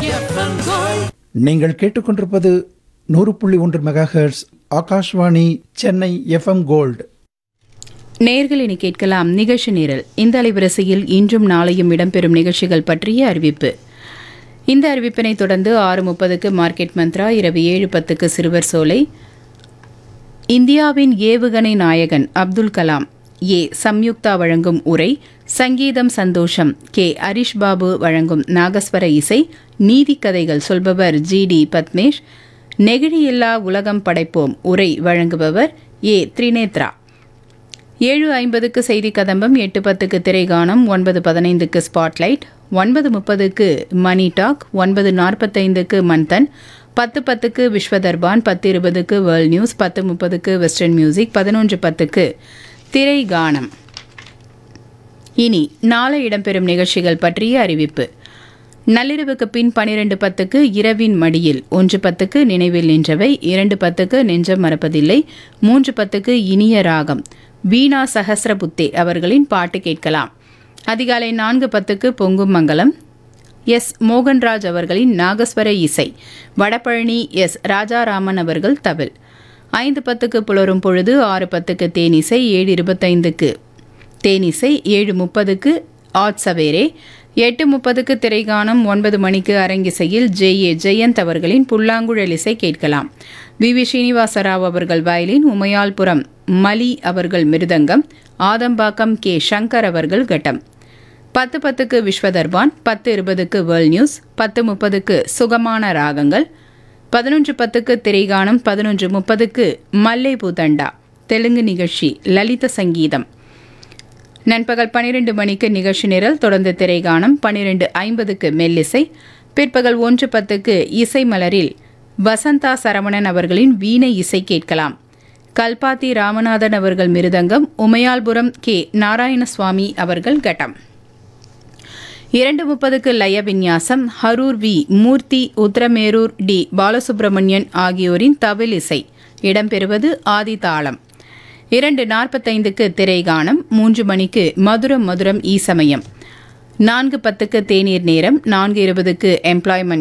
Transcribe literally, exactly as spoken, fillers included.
நீங்கள் கேட்டுக்கொண்டிருப்பது நூறு புள்ளி ஒன்று megahertz Akashvani Chennai FM gold. நேயர்கள் இனி கேட்கலாம் நிகழ்ச்சி நிரல். இந்த அலைவரிசையில் இன்றும் நாளையும் இடம்பெறும் நிகழ்ச்சிகள் பற்றிய அறிவிப்பு. இந்த அறிவிப்பினை தொடர்ந்து ஆறு முப்பதுக்கு மார்க்கெட் மந்த்ரா, இரவு ஏழு பத்துக்கு சிறுவர் சோலை, இந்தியாவின் ஏவுகணை நாயகன் அப்துல் கலாம் ஏ சம்யுக்தா வழங்கும் உரை, சங்கீதம் சந்தோஷம் கே ஹரிஷ் பாபு வழங்கும் நாகஸ்வர இசை, நீதி கதைகள் சொல்பவர் ஜி டி பத்மேஷ், நெகிழியில்லா உலகம் படைப்போம் உரை வழங்குபவர் ஏ திரிநேத்ரா. ஏழு ஐம்பதுக்கு செய்தி கதம்பம், எட்டு பத்துக்கு திரைகானம், ஒன்பது பதினைந்துக்கு ஸ்பாட்லைட், ஒன்பது முப்பதுக்கு மணி டாக், ஒன்பது நாற்பத்தைந்துக்கு மன்தன், பத்து பத்துக்கு விஸ்வதர்பான், பத்து இருபதுக்கு வேர்ல்ட் நியூஸ், பத்து முப்பதுக்கு வெஸ்டர்ன் மியூசிக், பதினொன்று பத்துக்கு திரைகானம். இனி நாளை இடம்பெறும் நிகழ்ச்சிகள் பற்றிய அறிவிப்பு. நள்ளிரவுக்கு பின் பனிரெண்டு பத்துக்கு இரவின் மடியில், ஒன்று பத்துக்கு நினைவில் நின்றவை, இரண்டு பத்துக்கு நெஞ்சம் மறப்பதில்லை, மூன்று பத்துக்கு இனிய ராகம் வீணா சஹஸ்ரபுத்தே அவர்களின் பாட்டு கேட்கலாம். அதிகாலை நான்கு பத்துக்கு பொங்கும் மங்கலம் எஸ் மோகன்ராஜ் அவர்களின் நாகஸ்வர இசை, வடபழனி எஸ் ராஜாராமன் அவர்கள் தவில். ஐந்து பத்துக்கு புலரும் பொழுது, ஆறு பத்துக்கு தேனிசை, ஏழு இருபத்தைந்துக்கு தேனிசை, ஏழு முப்பதுக்கு ஆட் சவேரே, எட்டு முப்பதுக்கு திரைகானம், ஒன்பது மணிக்கு அரங்கிசையில் ஜே ஏ ஜெயந்த் அவர்களின் புல்லாங்குழல் இசை கேட்கலாம். வி வி ஸ்ரீனிவாசராவ் அவர்கள் வயலின், உமையால்புரம் மலி அவர்கள் மிருதங்கம், ஆதம்பாக்கம் கே சங்கர் அவர்கள் கட்டம். பத்து பத்துக்கு விஸ்வதர்பான், பத்து இருபதுக்கு வேர்ல்ட் நியூஸ், பத்து முப்பதுக்கு சுகமான ராகங்கள், பதினொன்று பத்துக்கு திரைகானம், பதினொன்று முப்பதுக்கு மல்லை பூதண்டா தெலுங்கு நிகழ்ச்சி லலித சங்கீதம். நண்பகல் பனிரெண்டு மணிக்கு நிகழ்ச்சி நிரல், தொடர்ந்து திரைகானம், பனிரெண்டு ஐம்பதுக்கு மெல்லிசை, பிற்பகல் ஒன்று பத்துக்கு இசை மலரில் வசந்தா சரவணன் அவர்களின் வீணை இசை கேட்கலாம். கல்பாத்தி ராமநாதன் அவர்கள் மிருதங்கம், உமையால்புரம் கே நாராயணசுவாமி அவர்கள் கட்டம். இரண்டு முப்பதுக்கு லய விந்யாசம், Harur we Murthy, Uthiramerur D Balasubramanian ஆகியோரின் தவில் இசை இடம்பெறுவது ஆதி தாளம். இரண்டு நாற்பத்தைந்துக்கு திரைகானம், மூன்று மணிக்கு மதுரம் மதுரம் ஈசமயம், நான்கு பத்துக்கு தேநீர் நேரம், நான்கு இருபதுக்கு எம்ப்ளாய்மெண்ட்